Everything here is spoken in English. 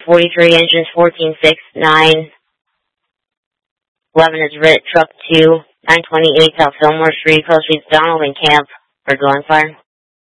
43, engines 14, 6, 9. 11 is Rit, truck 2, 928 South Fillmore Street, Coast Street, Donald and Camp, for gunfire.